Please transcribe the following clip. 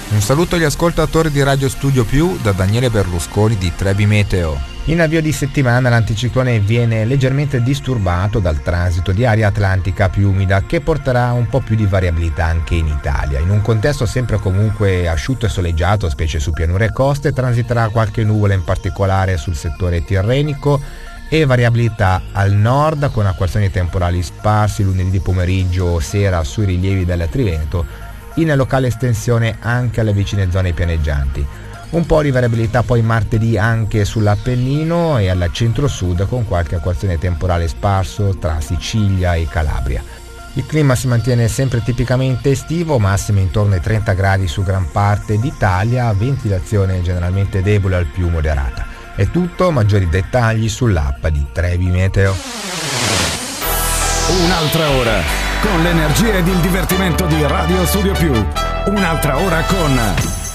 Un saluto agli ascoltatori di Radio Studio Più da Daniele Berlusconi di Trebi Meteo. In avvio di settimana l'anticiclone viene leggermente disturbato dal transito di aria atlantica più umida che porterà un po' più di variabilità anche in Italia. In un contesto sempre comunque asciutto e soleggiato, specie su pianure e coste, transiterà qualche nuvola in particolare sul settore tirrenico e variabilità al nord con acquazzoni temporali sparsi lunedì pomeriggio o sera sui rilievi del Triveneto, in locale estensione anche alle vicine zone pianeggianti. Un po' di variabilità poi martedì anche sull'Appennino e al centro-sud con qualche acquazzone temporale sparso tra Sicilia e Calabria. Il clima si mantiene sempre tipicamente estivo, massime intorno ai 30 gradi su gran parte d'Italia, ventilazione generalmente debole al più moderata. È tutto, maggiori dettagli sull'app di Trebi Meteo. Un'altra ora con l'energia ed il divertimento di Radio Studio Più. Un'altra ora con